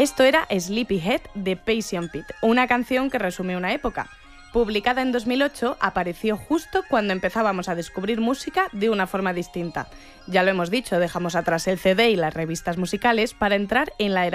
Esto era Sleepyhead de Patient Pete, una canción que resume una época. Publicada en 2008, apareció justo cuando empezábamos a descubrir música de una forma distinta. Ya lo hemos dicho, dejamos atrás el CD y las revistas musicales para entrar en la era